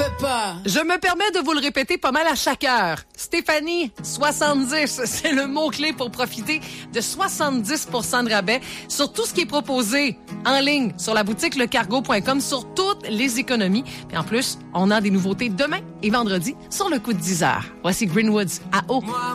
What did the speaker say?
veux pas. Je me permets de vous le répéter pas mal à chaque heure. Stéphanie, 70, c'est le mot-clé pour profiter de 70 % de rabais sur tout ce qui est proposé en ligne sur la boutique lecargo.com sur toutes les économies. Puis en plus, on a des nouveautés demain et vendredi sur le coup de 10 heures. Voici Greenwoods à eau.